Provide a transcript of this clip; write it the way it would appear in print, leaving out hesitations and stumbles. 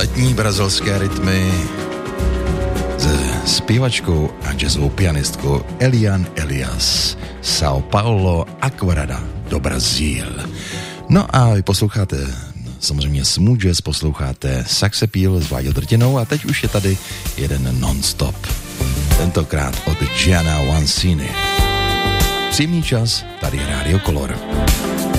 letní brazilské rytmy se zpěvačkou a jazzovou pianistkou Eliane Elias, São Paulo, Aquarada do Brasil. No a vy posloucháte samozřejmě Smooth Jazz, posloucháte Sax Appeal s Váďou Drtinou a teď už je tady jeden non-stop. Tentokrát od Gianna Vancini. Příjemný čas, tady je Rádio Color.